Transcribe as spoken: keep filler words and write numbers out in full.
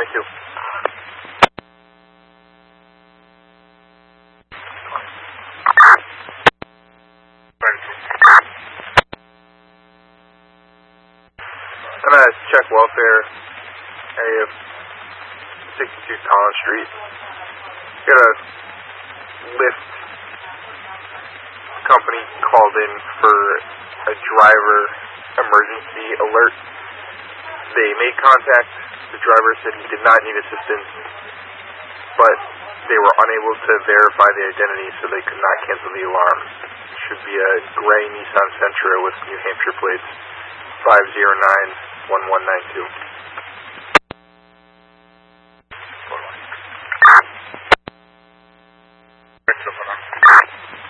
twenty-two. I'm at check welfare, area sixty-two Collins Street. Got a Lyft company called in for a driver emergency alert. They made contact. The driver said he did not need assistance, but they were unable to verify the identity, so they could not cancel the alarm. It should be a gray Nissan Sentra with New Hampshire plates, five zero nine one one nine two.